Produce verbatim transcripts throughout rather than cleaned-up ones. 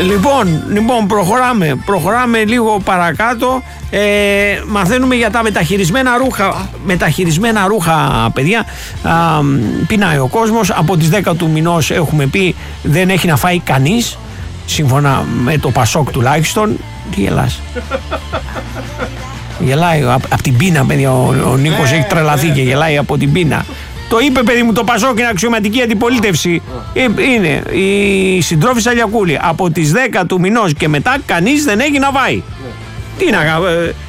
Λοιπόν, λοιπόν προχωράμε, προχωράμε λίγο παρακάτω. ε, Μαθαίνουμε για τα μεταχειρισμένα ρούχα. Μεταχειρισμένα ρούχα, παιδιά. Α, πεινάει ο κόσμος. Από τις δέκα του μηνός έχουμε πει δεν έχει να φάει κανείς, σύμφωνα με το Πασόκ τουλάχιστον. Τι γελάς? Γελάει απ' απ' την πείνα, παιδιά. Ο, ο Νίκος έχει τρελαθεί και γελάει από την πείνα. Το είπε, παιδί μου, το Πασόκ είναι αξιωματική αντιπολίτευση. Είναι η συντρόφισσα Λιακούλη. Από τις δέκα του μηνός και μετά κανείς δεν έχει να φάει. Τι να κάνω.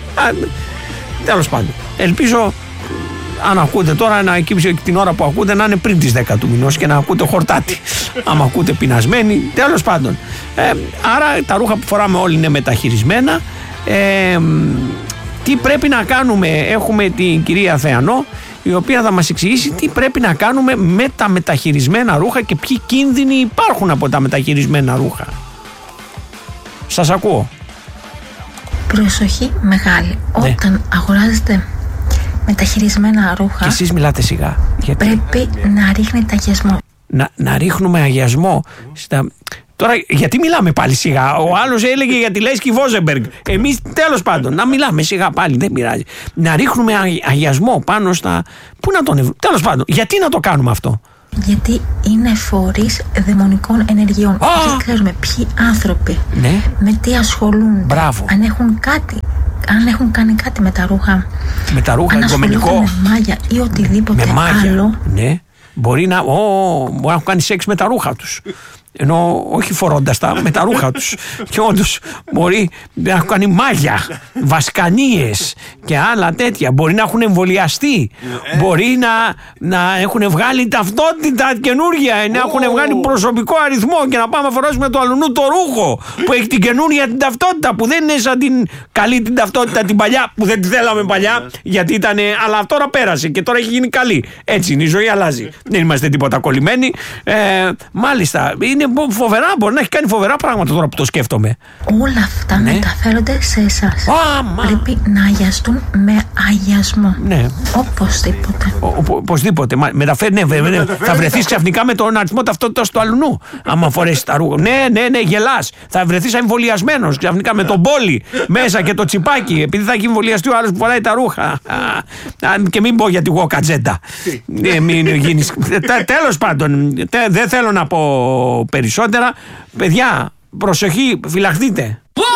Τέλος πάντων. Ελπίζω, αν ακούτε τώρα, να εκεί την ώρα που ακούτε να είναι πριν τις δέκα του μηνός και να ακούτε χορτάτη. Άμα ακούτε πεινασμένοι, τέλος πάντων. Ε, άρα τα ρούχα που φοράμε όλοι είναι μεταχειρισμένα. Ε, τι πρέπει να κάνουμε? Έχουμε την κυρία Θεανό, η οποία θα μας εξηγήσει τι πρέπει να κάνουμε με τα μεταχειρισμένα ρούχα και ποιοι κίνδυνοι υπάρχουν από τα μεταχειρισμένα ρούχα. Σας ακούω. Προσοχή μεγάλη. Ναι. Όταν αγοράζετε μεταχειρισμένα ρούχα, Και εσείς μιλάτε σιγά. Γιατί? πρέπει να ρίχνετε αγιασμό. Να, να ρίχνουμε αγιασμό στα... Τώρα, γιατί μιλάμε πάλι σιγά? Ο άλλος έλεγε για τη Λέσκη Βόζεμπεργκ. Εμείς, τέλος πάντων, να μιλάμε σιγά πάλι, δεν πειράζει. Να ρίχνουμε αγιασμό πάνω στα... Πού να τον ευρώ... Τέλος πάντων, γιατί να το κάνουμε αυτό? Γιατί είναι φορείς δαιμονικών ενεργειών. Α! Δεν ξέρουμε ποιοι άνθρωποι, Ναι. με τι ασχολούνται. Μπράβο. Αν έχουν κάτι, αν έχουν κάνει κάτι με τα ρούχα. Με τα ρούχα, αν εγκομενικό. ασχολούνται με μάγια ή οτιδήποτε Με μάγια. άλλο. Ναι. Μπορεί να, ο, μπορεί να έχουν κάνει σεξ με τα ρούχα τους. Ενώ όχι φορώντας τα, με τα ρούχα τους. Και όντως μπορεί να έχουν κάνει μάγια, βασκανίες και άλλα τέτοια. Μπορεί να έχουν εμβολιαστεί. Ε. Μπορεί να, να έχουν βγάλει ταυτότητα καινούργια, να έχουν oh. βγάλει προσωπικό αριθμό και να πάμε να φοράσουμε το αλουνού το ρούχο που έχει την καινούργια την ταυτότητα, που δεν είναι σαν την καλή την ταυτότητα την παλιά, που δεν τη θέλαμε παλιά γιατί ήταν, αλλά τώρα πέρασε και τώρα έχει γίνει καλή. Έτσι είναι, η ζωή αλλάζει. Δεν είμαστε τίποτα κολλημένοι. Ε, μάλιστα, είναι φοβερά, μπορεί να έχει κάνει φοβερά πράγματα τώρα που το σκέφτομαι. Όλα αυτά ναι. μεταφέρονται σε εσάς. Άμα. Πρέπει να αγιαστούν με αγιασμό. Ναι. Οπωσδήποτε. Ο, ο, οπωσδήποτε. Μα, μεταφέρει, ναι, βέβαια, ναι. Θα βρεθείς ξαφνικά με τον αριθμό ταυτότητας του αλουνού. Άμα φορέσει τα ρούχα. Ναι, ναι, ναι, γελάς. Θα βρεθείς εμβολιασμένος ξαφνικά με τον πόλι μέσα και το τσιπάκι. Επειδή θα έχει εμβολιαστεί ο άλλος που φοράει τα ρούχα. Α, και μην πω γιατί εγώ κατζέντα. ε, μην γίνεις. Τέλος πάντων, δεν θέλω να πω περισσότερα. Παιδιά, προσοχή, φυλαχτείτε.